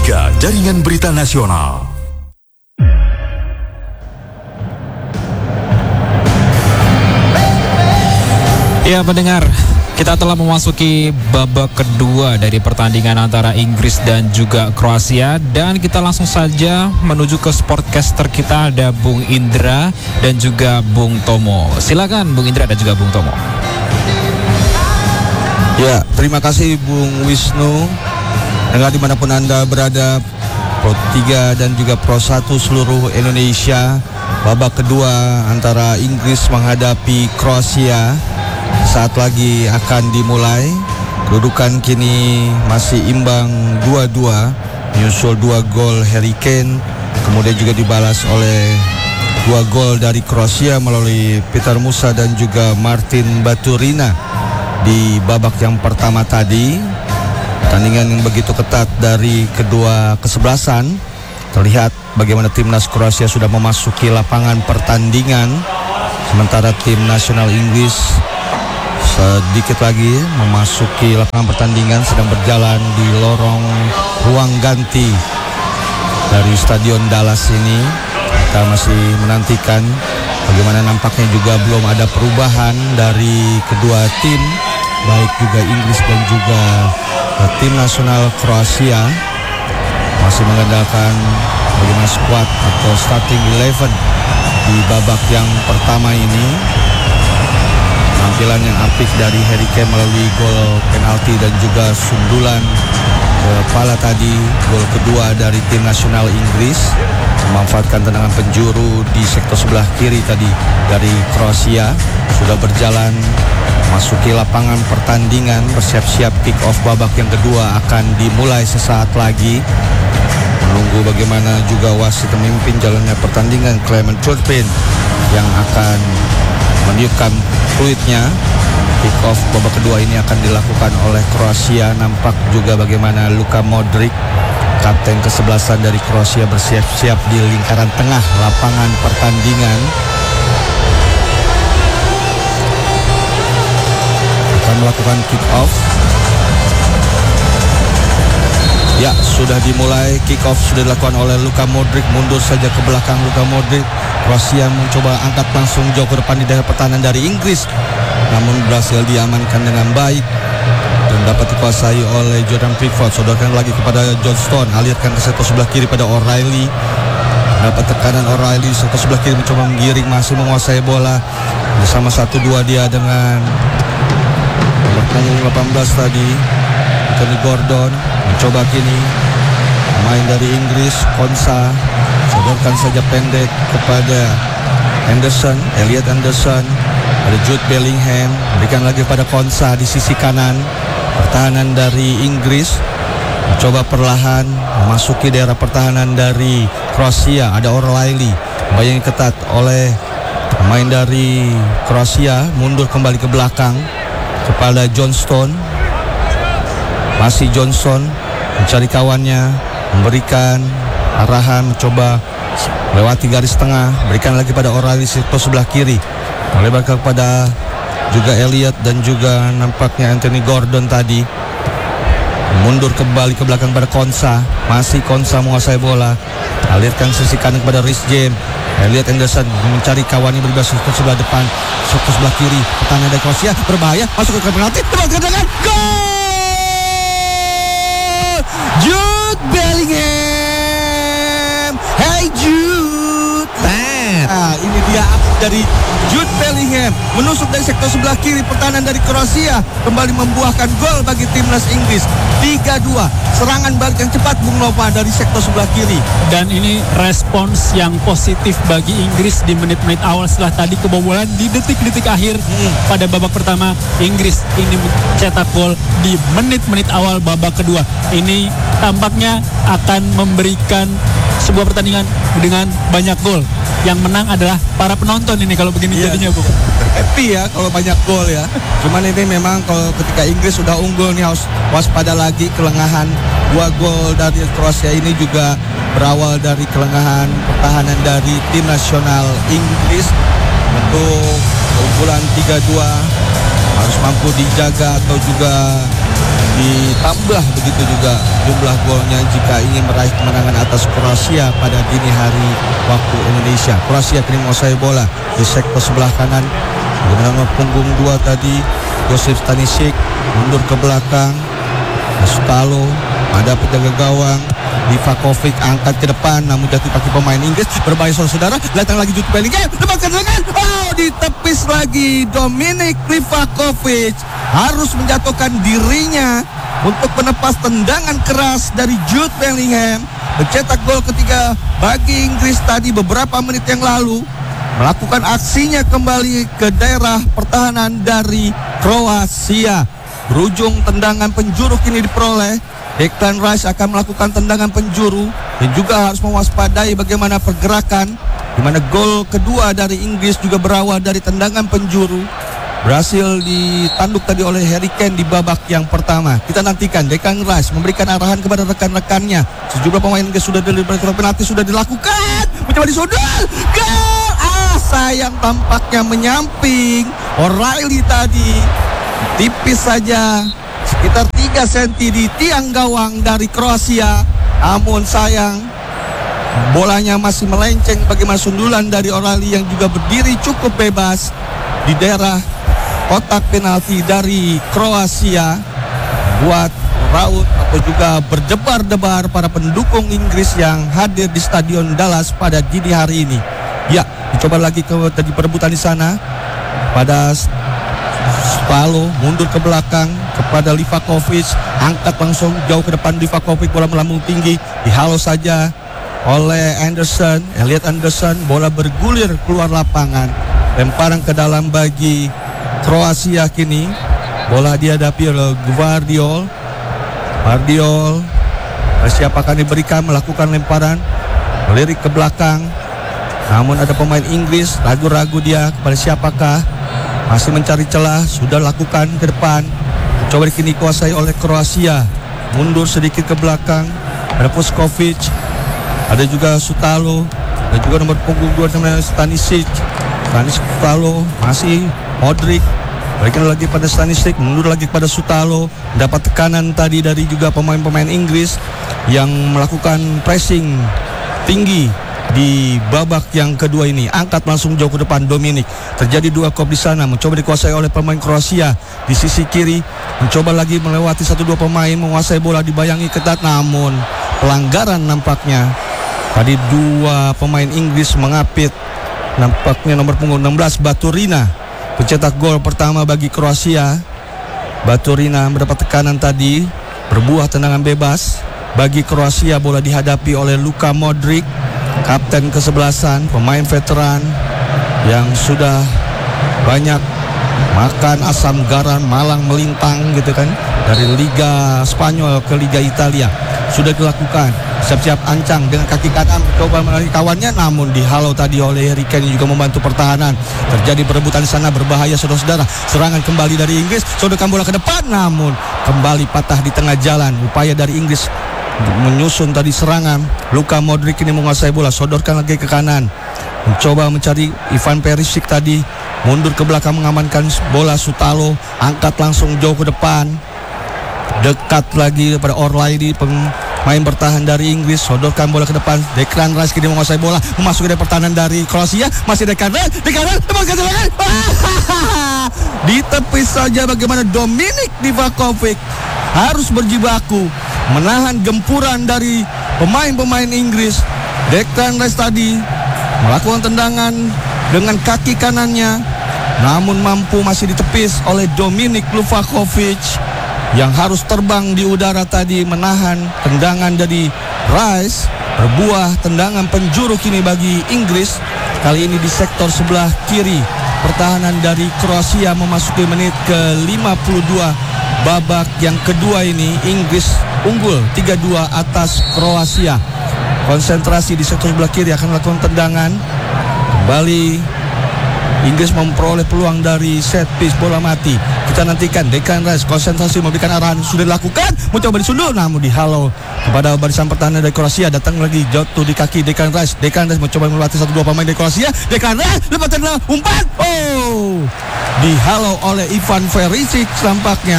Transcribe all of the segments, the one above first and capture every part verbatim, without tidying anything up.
tiga Jaringan Berita Nasional. Ya pendengar, kita telah memasuki babak kedua dari pertandingan antara Inggris dan juga Kroasia. Dan kita langsung saja menuju ke sportcaster kita, ada Bung Indra dan juga Bung Tomo. Silakan Bung Indra dan juga Bung Tomo. Ya, terima kasih Bung Wisnu. Dengar dimanapun Anda berada, Pro tiga dan juga Pro satu seluruh Indonesia. Babak kedua antara Inggris menghadapi Kroasia saat lagi akan dimulai. Kedudukan kini masih imbang dua dua, menyusul dua gol Harry Kane, kemudian juga dibalas oleh dua gol dari Kroasia melalui Petar Musa dan juga Martin Baturina di babak yang pertama tadi. Pertandingan yang begitu ketat dari kedua kesebelasan. Terlihat bagaimana timnas Kroasia sudah memasuki lapangan pertandingan, sementara tim nasional Inggris sedikit lagi memasuki lapangan pertandingan, sedang berjalan di lorong ruang ganti dari Stadion Dallas ini. Kita masih menantikan bagaimana, nampaknya juga belum ada perubahan dari kedua tim, baik juga Inggris dan juga tim nasional Kroasia. Masih mengandalkan bagaimana skuad atau starting eleven di babak yang pertama ini. Penampilan yang apik dari Harry Kane melalui gol penalti dan juga sundulan kepala tadi, gol kedua dari tim nasional Inggris, memanfaatkan tendangan penjuru di sektor sebelah kiri tadi dari Kroasia. Sudah berjalan masuki lapangan pertandingan, bersiap-siap kick off babak yang kedua akan dimulai sesaat lagi. Menunggu bagaimana juga wasit memimpin jalannya pertandingan, Clement Turpin, yang akan meniupkan fluidnya. Kick off babak kedua ini akan dilakukan oleh Kroasia. Nampak juga bagaimana Luka Modric, kapten kesebelasan dari Kroasia, bersiap-siap di lingkaran tengah lapangan pertandingan. Akan melakukan kick off. Ya, sudah dimulai. Kick off sudah dilakukan oleh Luka Modric. Mundur saja ke belakang Luka Modric. Kroasia mencoba angkat langsung jauh ke depan di daerah pertahanan dari Inggris, namun berhasil diamankan dengan baik dan dapat dikuasai oleh Jordan Pickford. Sodorkan lagi kepada Johnston, alirkan ke sektor sebelah kiri pada O'Reilly. Dapat tekanan O'Reilly, sektor sebelah kiri mencoba menggiring, masih menguasai bola. Bersama satu dua dia dengan nomor delapan belas tadi, Anthony Gordon. Mencoba kini pemain dari Inggris, Konsa, sodorkan saja pendek kepada Anderson, Elliot Anderson, ada Jude Bellingham, berikan lagi pada Konsa di sisi kanan. Pertahanan dari Inggris mencoba perlahan memasuki daerah pertahanan dari Kroasia. Ada O'Reilly, bayang ketat oleh pemain dari Kroasia, mundur kembali ke belakang kepada Johnston. Masih Johnson mencari kawannya, memberikan arahan, mencoba lewati garis tengah, berikan lagi pada O'Reilly sektor sebelah kiri, melebar kepada juga Elliot dan juga nampaknya Anthony Gordon tadi. Mundur kembali ke belakang pada Konsa, masih Konsa menguasai bola, alirkan sisi kanan kepada Reece James. Elliot Anderson mencari kawannya, berbebas sektor sebelah depan, sektor sebelah kiri, pertahanan dari Kroasia berbahaya, masuk ke penalti, tepat dengan gol! Jude Bellingham. Hey Jude. Nah, ini dia dari Jude Bellingham, menusuk dari sektor sebelah kiri pertahanan dari Kroasia, kembali membuahkan gol bagi timnas Inggris. Tiga dua, serangan balik yang cepat Bung Nova dari sektor sebelah kiri. Dan ini respons yang positif bagi Inggris di menit-menit awal setelah tadi kebobolan di detik-detik akhir hmm. pada babak pertama. Inggris ini mencetak gol di menit-menit awal babak kedua. Ini tampaknya akan memberikan sebuah pertandingan dengan banyak gol. Yang menang adalah para penonton ini kalau begini yeah. jadinya, Bu. Happy ya kalau banyak gol ya. Cuman ini memang kalau ketika Inggris sudah unggul nih harus waspada lagi kelengahan. Dua gol dari Kroasia ini juga berawal dari kelengahan pertahanan dari tim nasional Inggris. Untuk keunggulan tiga dua harus mampu dijaga atau juga ditambah begitu juga jumlah golnya jika ingin meraih kemenangan atas Kroasia pada dini hari waktu Indonesia. Kroasia kini menguasai bola di sektor sebelah kanan dengan punggung dua tadi Josip Stanisic mundur ke belakang. Sutalo ada penjaga gawang Livakovic angkat ke depan, namun jatuh kaki pemain Inggris. Berbahaya saudara-saudara, datang lagi Jude Bellingham, lepaskan tangan, oh ditepis lagi. Dominik Livakovic harus menjatuhkan dirinya untuk menepas tendangan keras dari Jude Bellingham, mencetak gol ketiga bagi Inggris tadi beberapa menit yang lalu, melakukan aksinya kembali ke daerah pertahanan dari Kroasia. Berujung tendangan penjuru kini diperoleh. Declan Rice akan melakukan tendangan penjuru dan juga harus mewaspadai bagaimana pergerakan, di mana gol kedua dari Inggris juga berawal dari tendangan penjuru. Berhasil ditanduk tadi oleh Harry Kane di babak yang pertama. Kita nantikan Declan Rice memberikan arahan kepada rekan-rekannya. Sejumlah pemain Inggris sudah diberi penalti sudah dilakukan. Mencoba disodol. Gol! Ah, sayang tampaknya menyamping. O'Reilly tadi tipis saja, sekitar tiga sentimeter di tiang gawang dari Kroasia. Namun sayang, bolanya masih melenceng bagaimana sundulan dari O'Reilly yang juga berdiri cukup bebas di daerah kotak penalti dari Kroasia, buat raut atau juga berdebar-debar para pendukung Inggris yang hadir di Stadion Dallas pada dini hari ini. Ya, dicoba lagi ke tadi perebutan di sana pada Sutalo mundur ke belakang kepada Livakovic, angkat langsung jauh ke depan. Livakovic bola melambung tinggi, dihalau saja oleh Anderson, Elliot Anderson, bola bergulir keluar lapangan, lemparan ke dalam bagi Kroasia. Kini bola dihadapi oleh Gvardiol. Gvardiol siapakah diberikan melakukan lemparan, melirik ke belakang, namun ada pemain Inggris ragu-ragu dia kepada siapakah. Masih mencari celah, sudah lakukan ke depan. Coba kini kuasai oleh Kroasia. Mundur sedikit ke belakang. Ada Puskovic, ada juga Sutalo, dan juga nomor punggung dua namanya Stanisic. Stanisic, Sutalo, masih Modric. Berikan lagi pada Stanisic, mundur lagi pada Sutalo. Dapat tekanan tadi dari juga pemain-pemain Inggris yang melakukan pressing tinggi di babak yang kedua ini. Angkat langsung jauh ke depan Dominik. Terjadi dua kop di sana, mencoba dikuasai oleh pemain Kroasia di sisi kiri. Mencoba lagi melewati satu dua pemain, menguasai bola, dibayangi ketat, namun pelanggaran nampaknya. Tadi dua pemain Inggris mengapit. Nampaknya nomor punggung enam belas Baturina pencetak gol pertama bagi Kroasia. Baturina mendapat tekanan tadi, berbuah tendangan bebas bagi Kroasia. Bola dihadapi oleh Luka Modric, kapten kesebelasan, pemain veteran yang sudah banyak makan asam garam malang melintang gitu kan, dari Liga Spanyol ke Liga Italia. Sudah dilakukan, siap-siap ancang dengan kaki kanan mencoba melalui kawannya, namun dihalau tadi oleh Harry Kane juga membantu pertahanan. Terjadi perebutan di sana, berbahaya saudara-saudara. Serangan kembali dari Inggris, sodorkan bola ke depan, namun kembali patah di tengah jalan. Upaya dari Inggris menyusun tadi serangan. Luka Modric ini menguasai bola, sodorkan lagi ke kanan, mencoba mencari Ivan Perisic tadi, mundur ke belakang mengamankan bola. Sutalo angkat langsung jauh ke depan, dekat lagi pada O'Reilly, pemain bertahan dari Inggris, sodorkan bola ke depan. Declan Rice kini menguasai bola, memasuki dari pertahanan dari Kroasia. Masih Declan Rice, Declan Rice lepaskan serangan, ditepis saja. Bagaimana Dominik Livakovic harus berjibaku menahan gempuran dari pemain-pemain Inggris. Declan Rice tadi melakukan tendangan dengan kaki kanannya, namun mampu masih ditepis oleh Dominik Livakovic yang harus terbang di udara tadi menahan tendangan dari Rice. Berbuah tendangan penjuru kini bagi Inggris, kali ini di sektor sebelah kiri pertahanan dari Kroasia. Memasuki menit ke lima puluh dua babak yang kedua ini, Inggris unggul tiga dua atas Kroasia. Konsentrasi di sektor sebelah kiri akan melakukan tendangan. Kembali Inggris memperoleh peluang dari set piece, bola mati. Kita nantikan Declan Rice konsentrasi memberikan arahan, sudah dilakukan, mencoba disundul, namun dihalau kepada barisan pertahanan dari Kroasia. Datang lagi jatuh di kaki Declan Rice. Declan Rice mencoba melatih satu dua pemain dari Kroasia. Declan Rice lepas tendangan umpan, oh, dihalau oleh Ivan Perisic tampaknya.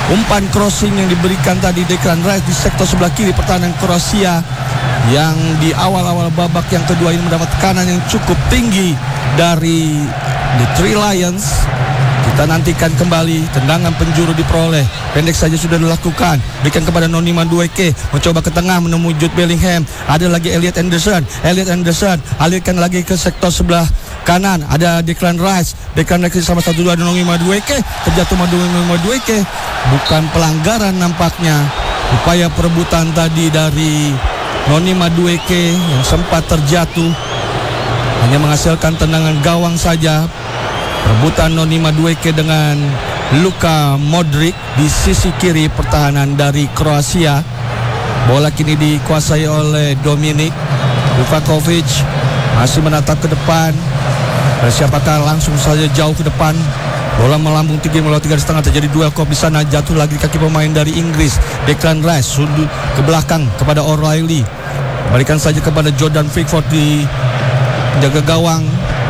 Umpan crossing yang diberikan tadi Declan Rice di sektor sebelah kiri pertahanan Kroasia, yang di awal-awal babak yang kedua ini mendapat tekanan yang cukup tinggi dari The Three Lions. Kita nantikan kembali, tendangan penjuru diperoleh, pendek saja sudah dilakukan, berikan kepada Noni Madueke, mencoba ke tengah menemui Jude Bellingham, ada lagi Elliot Anderson, Elliot Anderson alirkan lagi ke sektor sebelah kanan, ada Declan Rice, Declan Rice sama satu dua ada Noni Madueke, terjatuh Noni Madueke, bukan pelanggaran nampaknya, upaya perebutan tadi dari Noni Madueke yang sempat terjatuh, hanya menghasilkan tendangan gawang saja. Rebutan Noni Madueke dengan Luka Modric di sisi kiri pertahanan dari Kroasia. Bola kini dikuasai oleh Dominik Livakovic, masih menatap ke depan. Siapakah langsung saja jauh ke depan. Bola melambung tinggi melalui tiga setengah, terjadi duel kop di sana, jatuh lagi kaki pemain dari Inggris. Declan Rice sudut ke belakang kepada O'Reilly. Balikan saja kepada Jordan Pickford di jaga gawang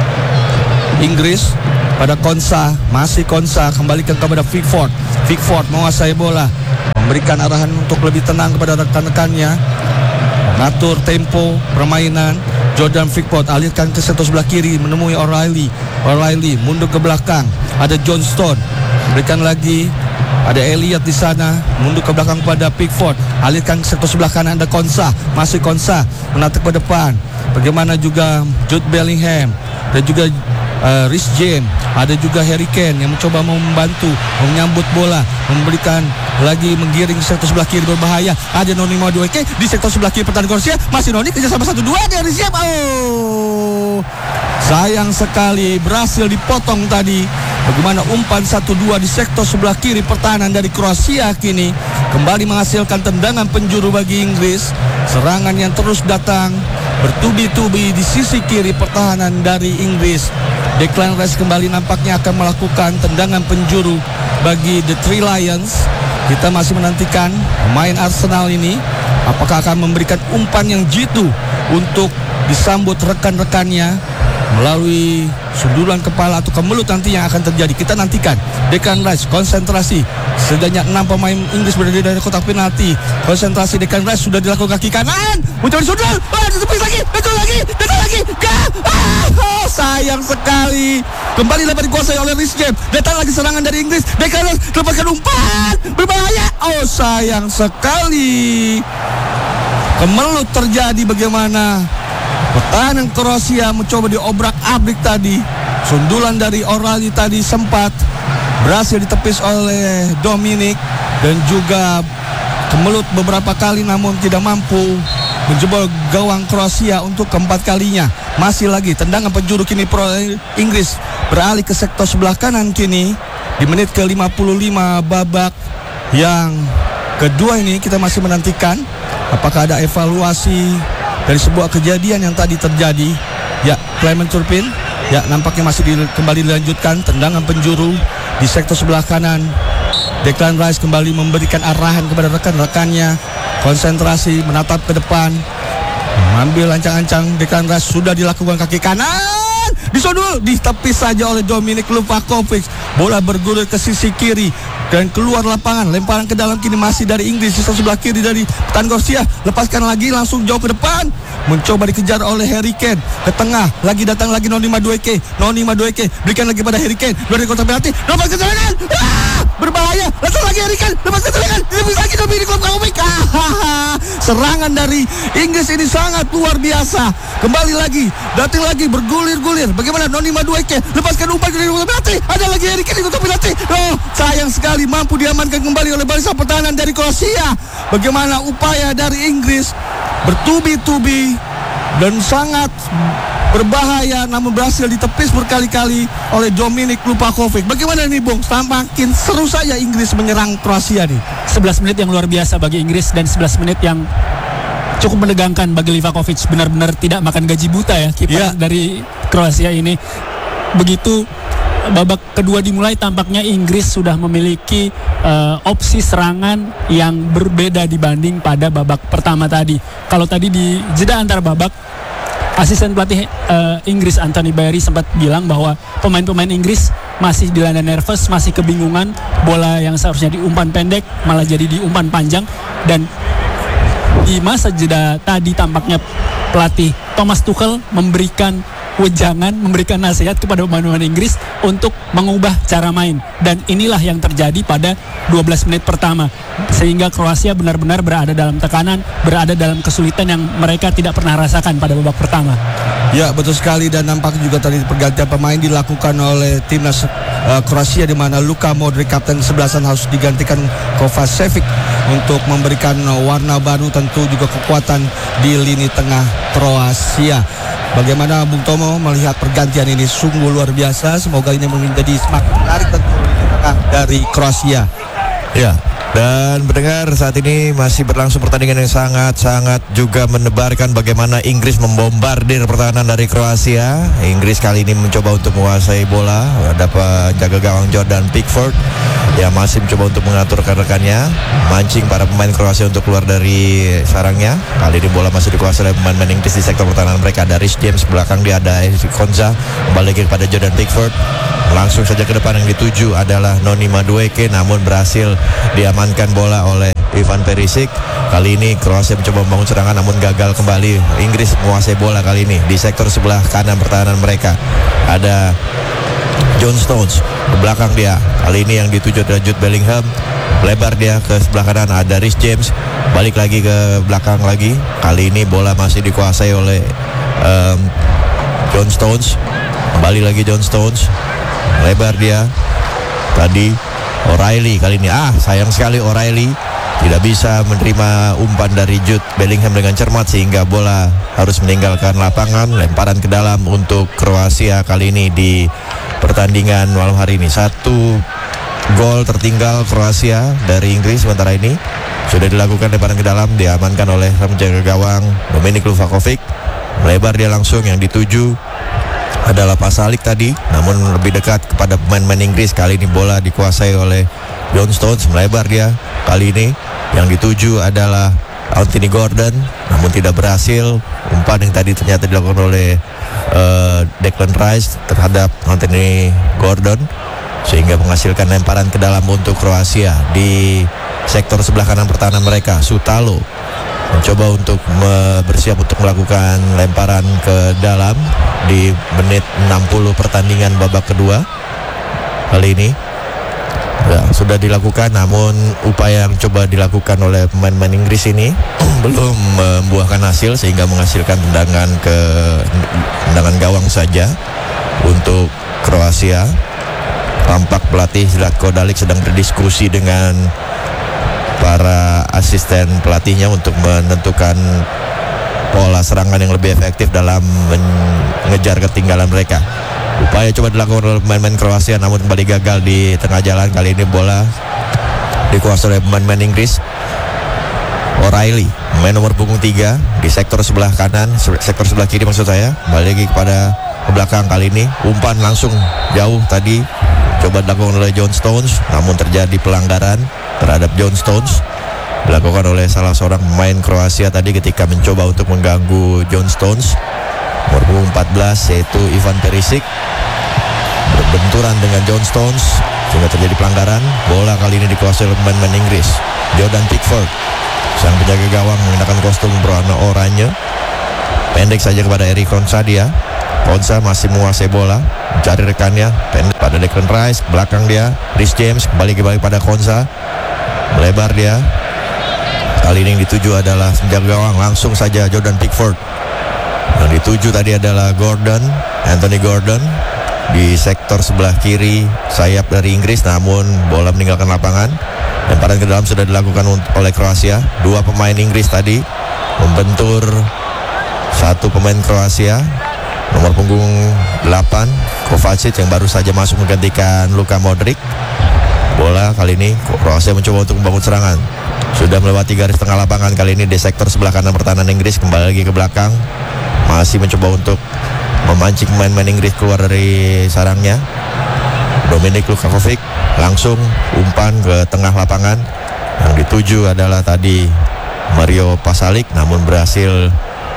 Inggris. Pada Konsa, masih Konsa, kembalikan kepada Pickford. Pickford menguasai bola, memberikan arahan untuk lebih tenang kepada rekan-rekannya, mengatur tempo permainan. Jordan Pickford alirkan ke sektor sebelah kiri menemui O'Reilly. O'Reilly mundur ke belakang, ada John Stone, berikan lagi, ada Elliot di sana, mundur ke belakang pada Pickford, alirkan ke sektor sebelah kanan, ada Konsa, masih Konsa menatap ke depan. Bagaimana juga Jude Bellingham dan juga Uh, Reece James, ada juga Harry Kane yang mencoba membantu menyambut bola, memberikan lagi menggiring sektor sebelah kiri berbahaya. Ada Noni Madueke di sektor sebelah kiri pertahanan Kroasia, masih Noni kerja sama satu dua dari siap. Oh, sayang sekali berhasil dipotong tadi. Bagaimana umpan satu dua di sektor sebelah kiri pertahanan dari Kroasia kini kembali menghasilkan tendangan penjuru bagi Inggris. Serangan yang terus datang bertubi-tubi di sisi kiri pertahanan dari Inggris. Declan Rice kembali nampaknya akan melakukan tendangan penjuru bagi The Three Lions. Kita masih menantikan pemain Arsenal ini apakah akan memberikan umpan yang jitu untuk disambut rekan-rekannya melalui sundulan kepala atau kemelut nanti yang akan terjadi. Kita nantikan. Declan Rice konsentrasi. Setidaknya enam pemain Inggris berada dari kotak penalti. Konsentrasi Declan Rice sudah dilakukan kaki kanan. Mencoba sundul. Ah, ditepis lagi. Betul lagi. Betul lagi. Gah. Ah, oh, sayang sekali. Kembali dapat dikuasai oleh Reece James. Datang lagi serangan dari Inggris. Declan Rice lepaskan umpan. Berbahaya. Oh, sayang sekali. Kemelut terjadi. Bagaimana pertahanan Kroasia mencoba diobrak-abrik tadi. Sundulan dari O'Reilly tadi sempat berhasil ditepis oleh Dominik dan juga kemelut beberapa kali namun tidak mampu menjebol gawang Kroasia untuk keempat kalinya. Masih lagi tendangan penjuru kini pro Inggris beralih ke sektor sebelah kanan kini di menit ke lima puluh lima babak yang kedua ini. Kita masih menantikan apakah ada evaluasi dari sebuah kejadian yang tadi terjadi. Ya, Clement Turpin, ya nampaknya masih di, kembali dilanjutkan tendangan penjuru di sektor sebelah kanan. Declan Rice kembali memberikan arahan kepada rekan-rekannya, konsentrasi, menatap ke depan, mengambil ancang-ancang. Declan Rice sudah dilakukan kaki kanan, disodul, ditepis saja oleh Dominik Livakovic. Bola bergulir ke sisi kiri dan keluar lapangan. Lemparan ke dalam kini masih dari Inggris, sisa sebelah kiri dari pertahanan Kroasia. Lepaskan lagi, langsung jauh ke depan, mencoba dikejar oleh Harry Kane. Ke tengah, lagi datang lagi Noni Madueke. Noni Madueke berikan lagi pada Harry Kane. Dari kotak penalti, lepas ke serangan. Ah, berbahaya. Langsung lagi Harry Kane, lepas ke serangan. Lebih lagi Dominik Livakovic. Ah, serangan dari Inggris ini sangat luar biasa. Kembali lagi, datang lagi bergulir-gulir. Bagaimana Noni Madueke lepaskan umpan dari kotak penalti. Ada lagi Harry Kane di kotak penalti. Oh, sayang sekali mampu diamankan kembali oleh barisan pertahanan dari Kroasia. Bagaimana upaya dari Inggris bertubi-tubi dan sangat berbahaya namun berhasil ditepis berkali-kali oleh Dominik Livakovic. Bagaimana nih Bung? Semakin seru saja Inggris menyerang Kroasia nih. sebelas menit yang luar biasa bagi Inggris dan sebelas menit yang cukup menegangkan bagi Livakovic. Benar-benar tidak makan gaji buta ya kiper yeah. dari Kroasia ini. Begitu babak kedua dimulai, tampaknya Inggris sudah memiliki uh, opsi serangan yang berbeda dibanding pada babak pertama tadi. Kalau tadi di jeda antar babak, asisten pelatih uh, Inggris Anthony Barry sempat bilang bahwa pemain-pemain Inggris masih dilanda nervous, masih kebingungan, bola yang seharusnya diumpan pendek malah jadi diumpan panjang. Dan di masa jeda tadi tampaknya pelatih Thomas Tuchel memberikan wejangan, memberikan nasihat kepada pemain-pemain Inggris untuk mengubah cara main. Dan inilah yang terjadi pada dua belas menit pertama, sehingga Kroasia benar-benar berada dalam tekanan, berada dalam kesulitan yang mereka tidak pernah rasakan pada babak pertama. Ya, betul sekali. Dan nampak juga tadi pergantian pemain dilakukan oleh timnas uh, Kroasia, di mana Luka Modric kapten sebelasan harus digantikan Kovacevic untuk memberikan warna baru, tentu juga kekuatan di lini tengah Kroasia. Bagaimana Bung Tomo melihat pergantian ini? Sungguh luar biasa. Semoga ini menjadi semakin menarik tentu lini tengah dari Kroasia. Ya, dan pendengar, saat ini masih berlangsung pertandingan yang sangat-sangat juga menebarkan bagaimana Inggris membombardir pertahanan dari Kroasia. Inggris kali ini mencoba untuk menguasai bola. Ada penjaga gawang Jordan Pickford yang masih mencoba untuk mengatur rekan-rekannya, mancing para pemain Kroasia untuk keluar dari sarangnya. Kali ini bola masih dikuasai oleh pemain-pemain Inggris di sektor pertahanan mereka. Ada Rhys James, belakang dia ada Konza, kembali lagi kepada Jordan Pickford. Langsung saja ke depan, yang dituju adalah Noni Madueke, namun berhasil diamankan bola oleh Ivan Perisic. Kali ini Kroasia mencoba membangun serangan namun gagal kembali. Inggris menguasai bola kali ini di sektor sebelah kanan pertahanan mereka. Ada John Stones, ke belakang dia. Kali ini yang dituju adalah Jude Bellingham. Lebar dia ke sebelah kanan, ada Rhys James. Balik lagi ke belakang lagi. Kali ini bola masih dikuasai oleh um, John Stones. Kembali lagi John Stones. Lebar dia. Tadi O'Reilly kali ini. Ah, sayang sekali O'Reilly tidak bisa menerima umpan dari Jude Bellingham dengan cermat, sehingga bola harus meninggalkan lapangan. Lemparan ke dalam untuk Kroasia kali ini di pertandingan malam hari ini. Satu gol tertinggal Kroasia dari Inggris sementara ini. Sudah dilakukan lemparan ke dalam, diamankan oleh penjaga gawang Dominik Livakovic. Melebar dia langsung, yang dituju adalah Pasalic tadi, namun lebih dekat kepada pemain-pemain Inggris. Kali ini bola dikuasai oleh John Stones. Melebar dia kali ini, yang dituju adalah Anthony Gordon, namun tidak berhasil. Umpan yang tadi ternyata dilakukan oleh uh, Declan Rice terhadap Anthony Gordon, sehingga menghasilkan lemparan ke dalam untuk Kroasia. Di sektor sebelah kanan pertahanan mereka, Sutalo mencoba untuk me- bersiap untuk melakukan lemparan ke dalam di menit enam puluh pertandingan babak kedua. Kali ini ya, sudah dilakukan, namun upaya yang coba dilakukan oleh pemain-pemain Inggris ini belum membuahkan hasil, sehingga menghasilkan tendangan ke tendangan gawang saja untuk Kroasia. Tampak pelatih Zlatko Dalic sedang berdiskusi dengan para asisten pelatihnya untuk menentukan pola serangan yang lebih efektif dalam mengejar ketinggalan mereka. Upaya coba dilakukan oleh pemain-pemain Kroasia, namun kembali gagal di tengah jalan. Kali ini bola dikuasai oleh pemain-pemain Inggris. O'Reilly, pemain nomor punggung tiga di sektor sebelah kanan, sektor sebelah kiri maksud saya. Balik lagi kepada ke belakang. Kali ini umpan langsung jauh tadi coba dilakukan oleh John Stones, namun terjadi pelanggaran terhadap John Stones dilakukan oleh salah seorang pemain Kroasia tadi ketika mencoba untuk mengganggu John Stones nomor punggung empat belas, yaitu Ivan Perisic, berbenturan dengan John Stones sehingga terjadi pelanggaran. Bola kali ini dikuasai oleh pemain Inggris. Jordan Pickford, sang penjaga gawang menggunakan kostum berwarna oranye, pendek saja kepada Eric Konsa. Dia Konsa masih menguasai bola, mencari rekannya, pendek pada Declan Rice. Belakang dia Rhys James, kembali kembali pada Konsa. Melebar dia. Kali ini yang dituju adalah penjaga gawang, langsung saja Jordan Pickford. Yang dituju tadi adalah Gordon, Anthony Gordon di sektor sebelah kiri sayap dari Inggris, namun bola meninggalkan lapangan. Lemparan ke dalam sudah dilakukan oleh Kroasia. Dua pemain Inggris tadi membentur satu pemain Kroasia nomor punggung delapan, Kovacic, yang baru saja masuk menggantikan Luka Modric. Bola kali ini Kroasia mencoba untuk membangun serangan, sudah melewati garis tengah lapangan. Kali ini di sektor sebelah kanan pertahanan Inggris, kembali lagi ke belakang, masih mencoba untuk memancing pemain-pemain Inggris keluar dari sarangnya. Dominik Livakovic langsung umpan ke tengah lapangan, yang dituju adalah tadi Mario Pasalic, namun berhasil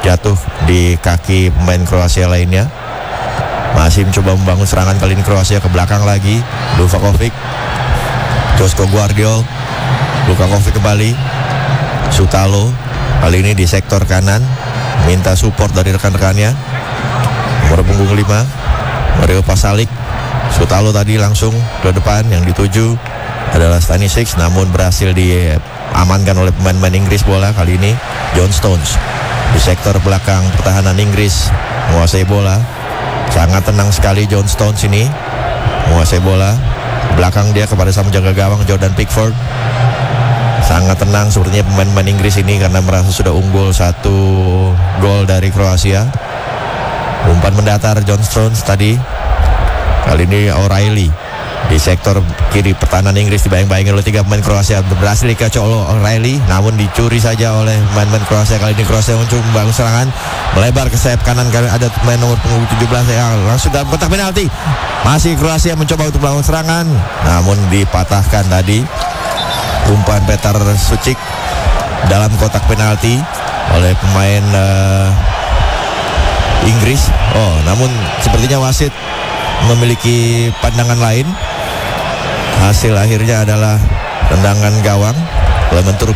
jatuh di kaki pemain Kroasia lainnya. Masih mencoba membangun serangan, kali ini Kroasia ke belakang lagi. Luvakovic, Josko Gvardiol, Lukakovic kembali, Sutalo kali ini di sektor kanan, minta support dari rekan-rekannya. Nomor punggung lima Mario Pasalic. Sutalo tadi langsung ke depan, yang dituju adalah Stanisic, namun berhasil diamankan oleh pemain-pemain Inggris bola. Kali ini John Stones di sektor belakang pertahanan Inggris menguasai bola. Sangat tenang sekali John Stones ini menguasai bola. Belakang dia kepada sang jaga gawang Jordan Pickford. Sangat tenang sepertinya pemain-pemain Inggris ini karena merasa sudah unggul satu gol dari Kroasia. Umpan mendatar John Stones tadi. Kali ini O'Reilly di sektor kiri pertahanan Inggris dibayang-bayangi oleh tiga pemain Kroasia. Berhasil dikacau oleh O'Reilly, namun dicuri saja oleh pemain-pemain Kroasia. Kali ini Kroasia mencoba membangun serangan, melebar ke sayap kanan. Kali ada pemain nomor punggung tujuh belas yang langsung dalam kotak penalti. Masih Kroasia mencoba untuk membangun serangan, namun dipatahkan tadi umpan Petar Sucic dalam kotak penalti oleh pemain uh, Inggris. Oh, namun sepertinya wasit memiliki pandangan lain. Hasil akhirnya adalah tendangan gawang. Clementur